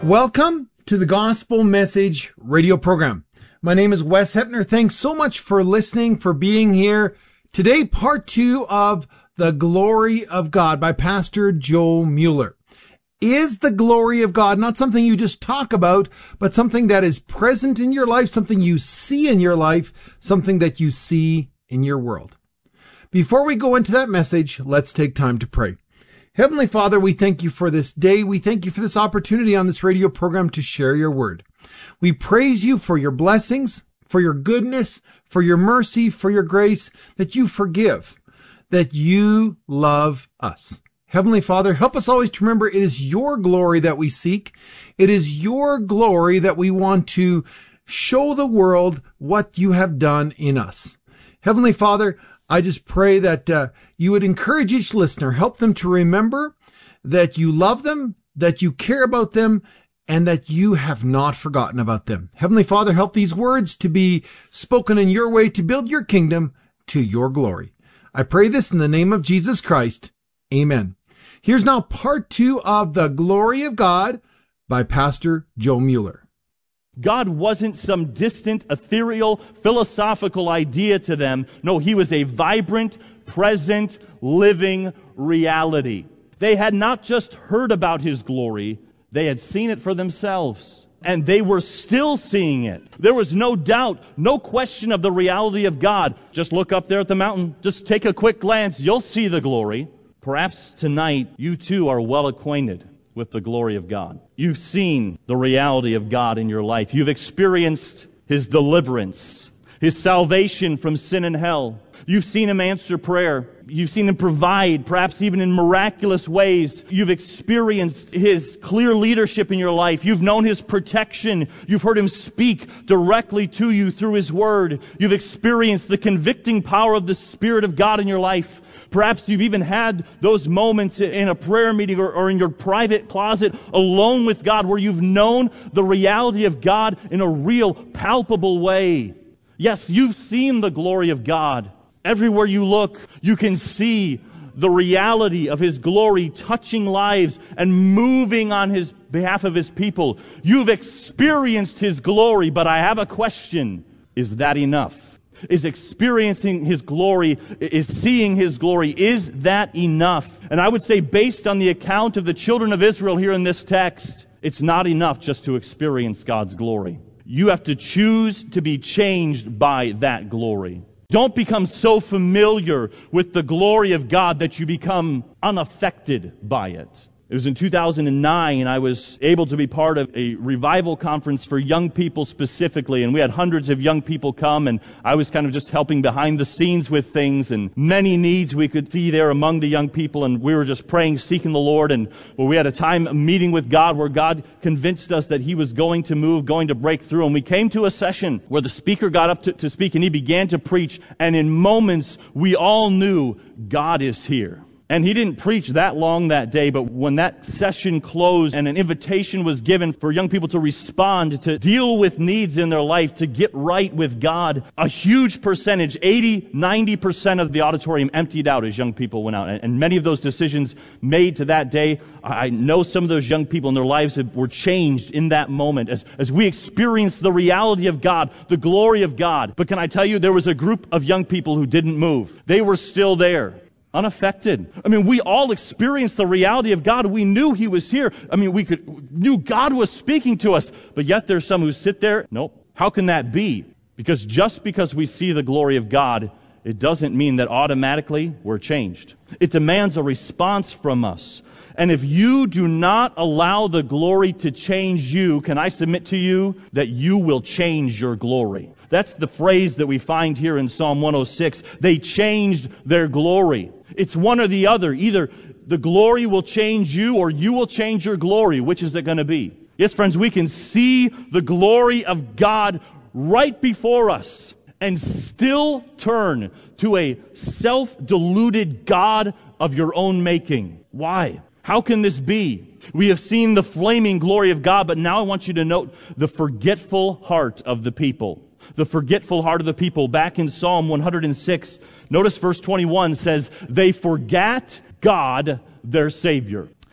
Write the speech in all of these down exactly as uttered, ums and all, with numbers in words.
Welcome to the Gospel Message radio program. My name is Wes Hepner. Thanks so much for listening, for being here. Today, part two of The Glory of God by Pastor Joe Mueller. Is the glory of God not something you just talk about, but something that is present in your life, something you see in your life, something that you see in your world? Before we go into that message, let's take time to pray. Heavenly Father, we thank you for this day. We thank you for this opportunity on this radio program to share your word. We praise you for your blessings, for your goodness, for your mercy, for your grace, that you forgive, that you love us. Heavenly Father, help us always to remember it is your glory that we seek. It is your glory that we want to show the world what you have done in us. Heavenly Father, I just pray that uh, you would encourage each listener, help them to remember that you love them, that you care about them, and that you have not forgotten about them. Heavenly Father, help these words to be spoken in your way to build your kingdom to your glory. I pray this in the name of Jesus Christ. Amen. Here's now part two of The Glory of God by Pastor Joe Mueller. God wasn't some distant, ethereal, philosophical idea to them. No, he was a vibrant, present, living reality. They had not just heard about his glory, they had seen it for themselves. And they were still seeing it. There was no doubt, no question of the reality of God. Just look up there at the mountain. Just take a quick glance. You'll see the glory. Perhaps tonight you too are well acquainted with the glory of God. You've seen the reality of God in your life. You've experienced his deliverance, his salvation from sin and hell. You've seen him answer prayer. You've seen him provide, perhaps even in miraculous ways. You've experienced his clear leadership in your life. You've known his protection. You've heard him speak directly to you through his word. You've experienced the convicting power of the Spirit of God in your life. Perhaps you've even had those moments in a prayer meeting or, or in your private closet alone with God where you've known the reality of God in a real, palpable way. Yes, you've seen the glory of God. Everywhere you look, you can see the reality of his glory touching lives and moving on his behalf of his people. You've experienced his glory, but I have a question. Is that enough? Is experiencing his glory, is seeing his glory, is that enough? And I would say, based on the account of the children of Israel here in this text, it's not enough just to experience God's glory. You have to choose to be changed by that glory. Don't become so familiar with the glory of God that you become unaffected by it. It was in two thousand nine, I was able to be part of a revival conference for young people specifically, and we had hundreds of young people come, and I was kind of just helping behind the scenes with things, and many needs we could see there among the young people, and we were just praying, seeking the Lord, and well, we had a time a meeting with God where God convinced us that he was going to move, going to break through, and we came to a session where the speaker got up to, to speak, and he began to preach, and in moments we all knew God is here. And he didn't preach that long that day, but when that session closed and an invitation was given for young people to respond, to deal with needs in their life, to get right with God, a huge percentage, eighty, ninety percent of the auditorium emptied out as young people went out. And many of those decisions made to that day, I know some of those young people in their lives were changed in that moment as, as we experienced the reality of God, the glory of God. But can I tell you, there was a group of young people who didn't move. They were still there. Unaffected. I mean, we all experienced the reality of God. We knew he was here. I mean, we could knew God was speaking to us. But yet there's some who sit there. Nope. How can that be? Because just because we see the glory of God, it doesn't mean that automatically we're changed. It demands a response from us. And if you do not allow the glory to change you, can I submit to you that you will change your glory? That's the phrase that we find here in Psalm one oh six. They changed their glory. It's one or the other. Either the glory will change you or you will change your glory. Which is it going to be? Yes, friends, we can see the glory of God right before us and still turn to a self-deluded God of your own making. Why? How can this be? We have seen the flaming glory of God, but now I want you to note the forgetful heart of the people. The forgetful heart of the people. Back in Psalm one oh six, notice verse twenty-one says, they forgot God, their Savior.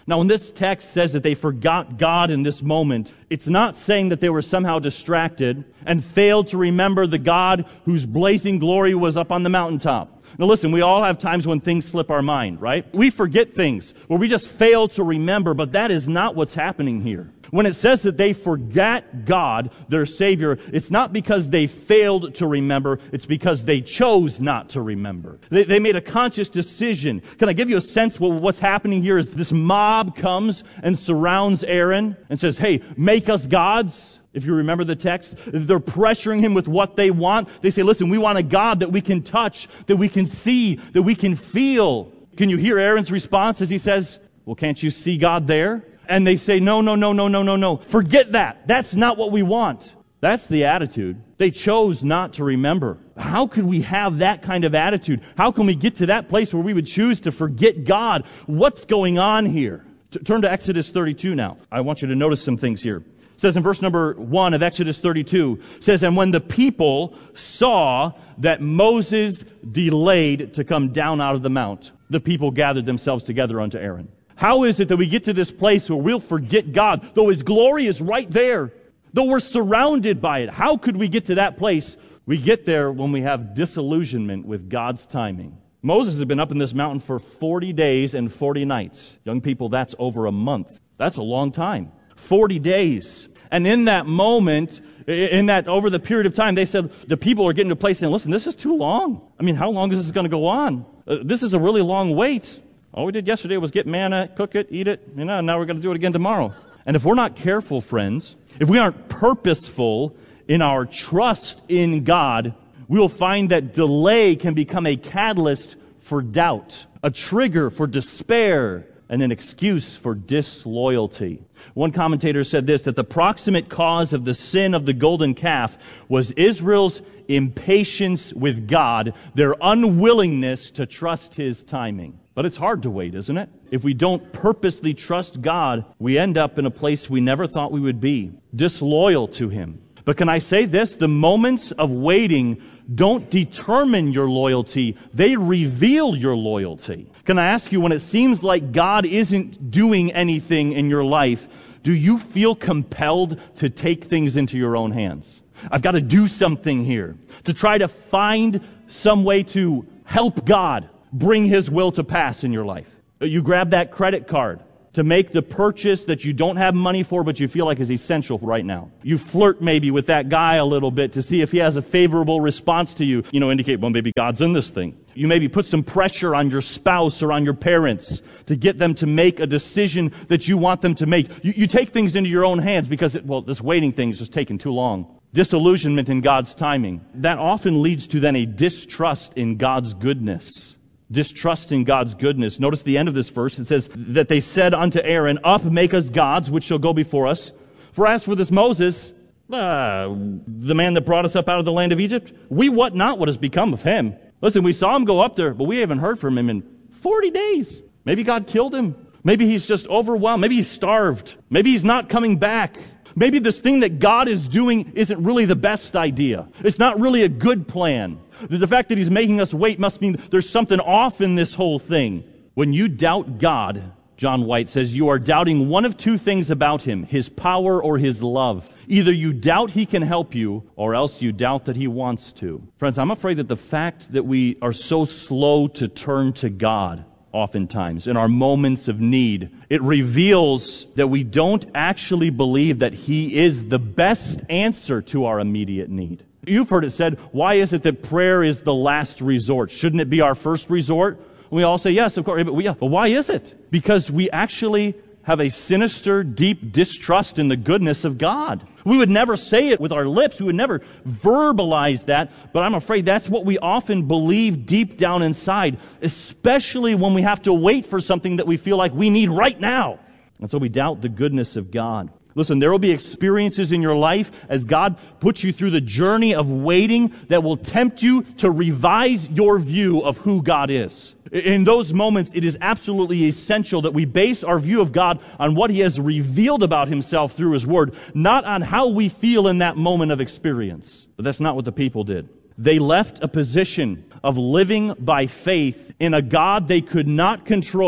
Now, when this text says that they forgot God in this moment, it's not saying that they were somehow distracted and failed to remember the God whose blazing glory was up on the mountaintop. Now listen, we all have times when things slip our mind, right? We forget things where we just fail to remember, but that is not what's happening here. When it says that they forgot God, their Savior, it's not because they failed to remember, it's because they chose not to remember. They, they made a conscious decision. Can I give you a sense of what's happening here is this mob comes and surrounds Aaron and says, hey, make us gods. If you remember the text, they're pressuring him with what they want. They say, listen, we want a God that we can touch, that we can see, that we can feel. Can you hear Aaron's response as he says, well, can't you see God there? And they say, no, no, no, no, no, no, no. Forget that. That's not what we want. That's the attitude. They chose not to remember. How could we have that kind of attitude? How can we get to that place where we would choose to forget God? What's going on here? T- turn to Exodus thirty-two now. I want you to notice some things here. It says in verse number one of Exodus thirty-two, it says, and when the people saw that Moses delayed to come down out of the mount, the people gathered themselves together unto Aaron. How is it that we get to this place where we'll forget God, though His glory is right there, though we're surrounded by it? How could we get to that place? We get there when we have disillusionment with God's timing. Moses has been up in this mountain for forty days and forty nights. Young people, that's over a month. That's a long time. forty days. And in that moment, in that, over the period of time, they said, the people are getting to a place saying, listen, this is too long. I mean, how long is this going to go on? Uh, this is a really long wait. All we did yesterday was get manna, cook it, eat it, you know, and now we're going to do it again tomorrow. And if we're not careful, friends, if we aren't purposeful in our trust in God, we will find that delay can become a catalyst for doubt, a trigger for despair, and an excuse for disloyalty. One commentator said this, that the proximate cause of the sin of the golden calf was Israel's impatience with God, their unwillingness to trust His timing. But it's hard to wait, isn't it? If we don't purposely trust God, we end up in a place we never thought we would be, disloyal to Him. But can I say this? The moments of waiting don't determine your loyalty. They reveal your loyalty. Can I ask you, when it seems like God isn't doing anything in your life, do you feel compelled to take things into your own hands? I've got to do something here to try to find some way to help God bring His will to pass in your life. You grab that credit card to make the purchase that you don't have money for, but you feel like is essential right now. You flirt maybe with that guy a little bit to see if he has a favorable response to you. You know, indicate, well, maybe God's in this thing. You maybe put some pressure on your spouse or on your parents to get them to make a decision that you want them to make. You, you take things into your own hands because, it, well, this waiting thing is just taking too long. Disillusionment in God's timing. That often leads to then a distrust in God's goodness. Distrust in God's goodness. Notice the end of this verse. It says that they said unto Aaron, up, make us gods, which shall go before us. For as for this Moses, uh, the man that brought us up out of the land of Egypt, we wot not what has become of him. Listen, we saw him go up there, but we haven't heard from him in forty days. Maybe God killed him. Maybe he's just overwhelmed. Maybe he's starved. Maybe he's not coming back. Maybe this thing that God is doing isn't really the best idea. It's not really a good plan. The fact that He's making us wait must mean there's something off in this whole thing. When you doubt God, John White says, you are doubting one of two things about Him, His power or His love. Either you doubt He can help you, or else you doubt that He wants to. Friends, I'm afraid that the fact that we are so slow to turn to God oftentimes in our moments of need, it reveals that we don't actually believe that He is the best answer to our immediate need. You've heard it said, why is it that prayer is the last resort? Shouldn't it be our first resort? We all say, yes, of course. But, we, but why is it? Because we actually have a sinister, deep distrust in the goodness of God. We would never say it with our lips. We would never verbalize that. But I'm afraid that's what we often believe deep down inside, especially when we have to wait for something that we feel like we need right now. And so we doubt the goodness of God. Listen, there will be experiences in your life as God puts you through the journey of waiting that will tempt you to revise your view of who God is. In those moments, it is absolutely essential that we base our view of God on what He has revealed about Himself through His Word, not on how we feel in that moment of experience. But that's not what the people did. They left a position of living by faith in a God they could not control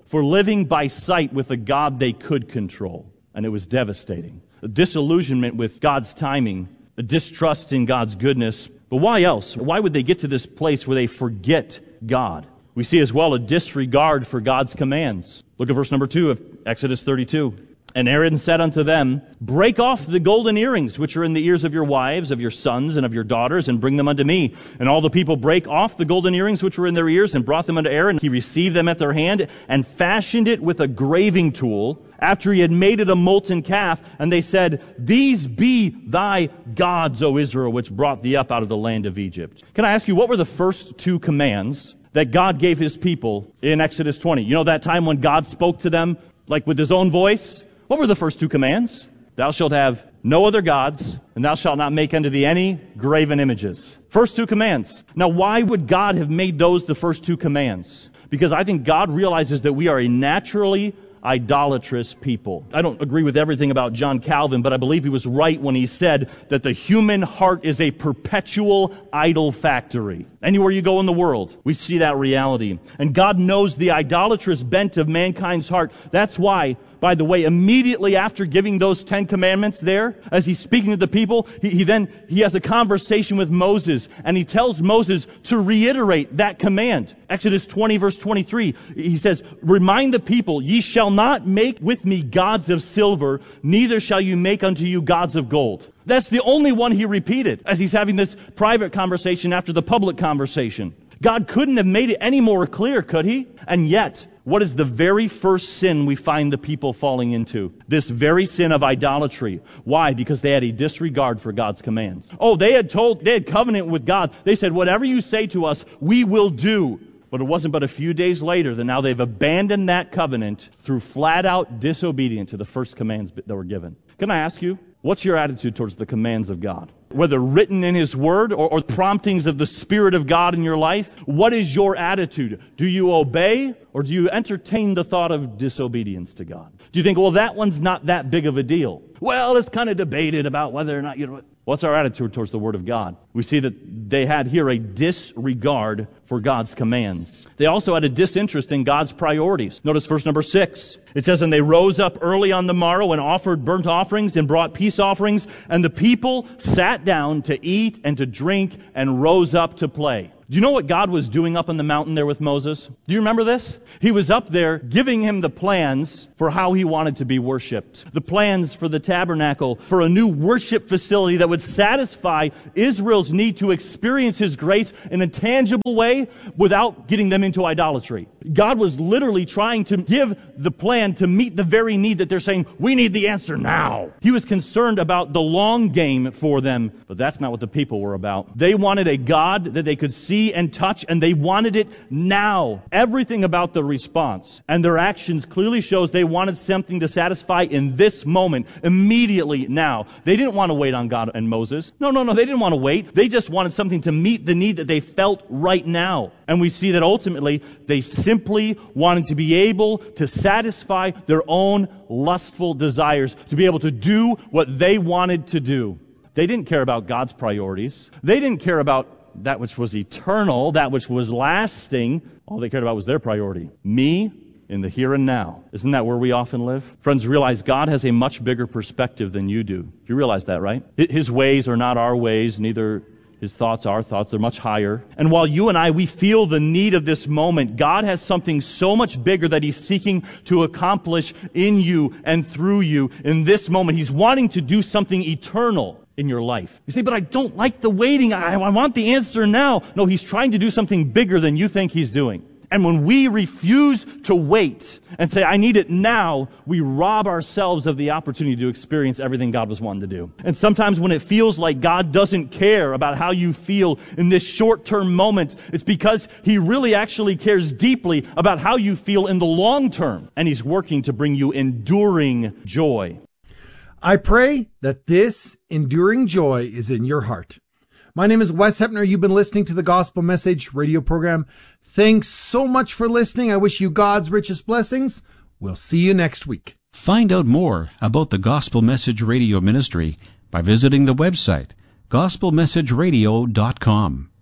for living by sight with a God they could control. And it was devastating. A disillusionment with God's timing, a distrust in God's goodness. But why else? Why would they get to this place where they forget God? We see as well a disregard for God's commands. Look at verse number two of Exodus thirty-two. And Aaron said unto them, break off the golden earrings which are in the ears of your wives, of your sons, and of your daughters, and bring them unto me. And all the people brake off the golden earrings which were in their ears, and brought them unto Aaron. He received them at their hand, and fashioned it with a graving tool, after he had made it a molten calf. And they said, these be thy gods, O Israel, which brought thee up out of the land of Egypt. Can I ask you, what were the first two commands that God gave his people in Exodus twenty? You know that time when God spoke to them, like with his own voice? What were the first two commands? Thou shalt have no other gods, and thou shalt not make unto thee any graven images. First two commands. Now, why would God have made those the first two commands? Because I think God realizes that we are a naturally idolatrous people. I don't agree with everything about John Calvin, but I believe he was right when he said that the human heart is a perpetual idol factory. Anywhere you go in the world, we see that reality. And God knows the idolatrous bent of mankind's heart. That's why, by the way, immediately after giving those Ten Commandments there, as he's speaking to the people, he, he then, he has a conversation with Moses, and he tells Moses to reiterate that command. Exodus twenty, verse twenty-three, he says, remind the people, ye shall not make with me gods of silver, neither shall you make unto you gods of gold. That's the only one he repeated as he's having this private conversation after the public conversation. God couldn't have made it any more clear, could he? And yet, what is the very first sin we find the people falling into? This very sin of idolatry. Why? Because they had a disregard for God's commands. Oh, they had told, they had covenant with God. They said, whatever you say to us, we will do. But it wasn't but a few days later that now they've abandoned that covenant through flat out disobedience to the first commands that were given. Can I ask you, what's your attitude towards the commands of God? Whether written in His Word or, or promptings of the Spirit of God in your life, what is your attitude? Do you obey or do you entertain the thought of disobedience to God? Do you think, well, that one's not that big of a deal? Well, it's kind of debated about whether or not, you know, what's our attitude towards the Word of God? We see that they had here a disregard for God's commands. They also had a disinterest in God's priorities. Notice verse number six. It says, and they rose up early on the morrow and offered burnt offerings and brought peace offerings, and the people sat down to eat and to drink and rose up to play. Do you know what God was doing up on the mountain there with Moses? Do you remember this? He was up there giving him the plans for how he wanted to be worshipped. The plans for the tabernacle, for a new worship facility that would satisfy Israel's need to experience His grace in a tangible way without getting them into idolatry. God was literally trying to give the plan to meet the very need that they're saying, we need the answer now. He was concerned about the long game for them, but that's not what the people were about. They wanted a God that they could see and touch, and they wanted it now. Everything about the response and their actions clearly shows they wanted something to satisfy in this moment, immediately now. They didn't want to wait on God and Moses. No, no, no, they didn't want to wait. They just wanted something to meet the need that they felt right now. And we see that ultimately they simply wanted to be able to satisfy their own lustful desires, to be able to do what they wanted to do. They didn't care about God's priorities. They didn't care about that which was eternal, that which was lasting. All they cared about was their priority. Me in the here and now. Isn't that where we often live? Friends, realize God has a much bigger perspective than you do. You realize that, right? His ways are not our ways, neither His thoughts our thoughts. They're much higher. And while you and I, we feel the need of this moment, God has something so much bigger that He's seeking to accomplish in you and through you in this moment. He's wanting to do something eternal in your life. You say, but I don't like the waiting. I, I want the answer now. No, He's trying to do something bigger than you think He's doing. And when we refuse to wait and say, I need it now, we rob ourselves of the opportunity to experience everything God was wanting to do. And sometimes when it feels like God doesn't care about how you feel in this short-term moment, it's because He really actually cares deeply about how you feel in the long term. And He's working to bring you enduring joy. I pray that this enduring joy is in your heart. My name is Wes Hepner. You've been listening to the Gospel Message radio program. Thanks so much for listening. I wish you God's richest blessings. We'll see you next week. Find out more about the Gospel Message Radio Ministry by visiting the website gospel message radio dot com.